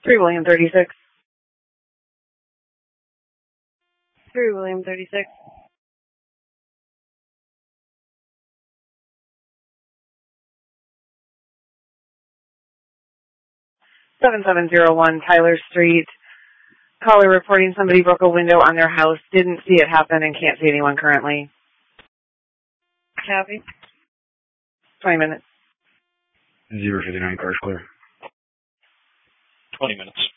3 William 36. 3 William 36. 7701 Tyler Street. Caller reporting somebody broke a window on their house, didn't see it happen, and can't see anyone currently. Copy. 20 minutes. 059, car's clear. 20 minutes.